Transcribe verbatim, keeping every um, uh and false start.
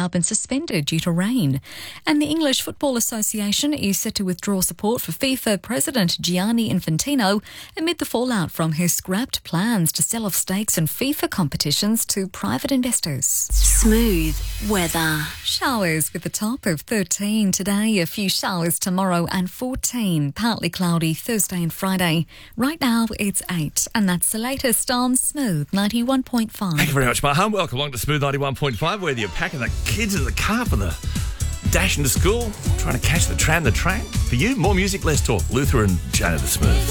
now been suspended due to rain. And the English Football Association is set to withdraw support for FIFA President Gianni Infantino amid the fallout from his scrapped plans to sell off stakes in FIFA competitions to private investors. Smooth weather. Showers with a top of thirteen today, a few showers tomorrow and fourteen. Partly cloudy Thursday and Friday. Right now it's eight, and that's the latest on Smooth ninety-one point five. Thank you very much, Mahan. Welcome along to Smooth ninety-one point five, whether you're packing the kids in the car for the dash into school, trying to catch the tram, the train. For you, more music, less talk. Luther and Jana the Smooth.